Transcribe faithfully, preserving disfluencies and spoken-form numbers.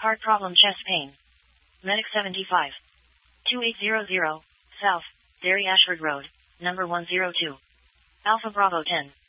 Heart problem, chest pain. Medic seventy-five. two eight zero zero, South, Derry Ashford Road, number one zero two. Alpha Bravo ten.